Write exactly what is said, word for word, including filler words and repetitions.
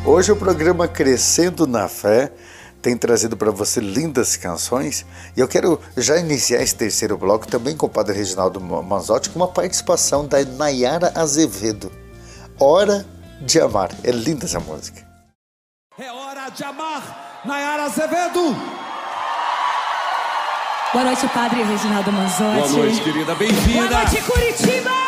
Hoje o programa Crescendo na Fé tem trazido para você lindas canções e eu quero já iniciar esse terceiro bloco também com o Padre Reginaldo Manzotti com uma participação da Nayara Azevedo. Hora de Amar. É linda essa música. É hora de amar, Nayara Azevedo. Boa noite, Padre Reginaldo Manzotti. Boa noite, querida, bem-vinda. Boa noite, Curitiba.